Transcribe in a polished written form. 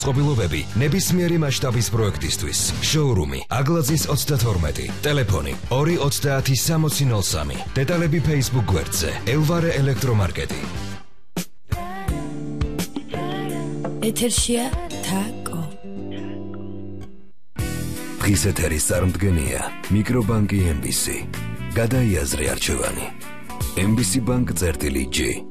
წყობილობები ნებისმიერი მასშტაბის პროექტისთვის. შოურუმი აგლაძის 32, ტელეფონი 2306003. დეტალები Facebook გვერდზე. ელვარე ელექტრომარკეტი. ეთერშია თაკო. დღის ეთერის წარმდგენია მიკრობანკი MBC. გადაიაზრე არჩევანი. MBC Bank წერტილი G.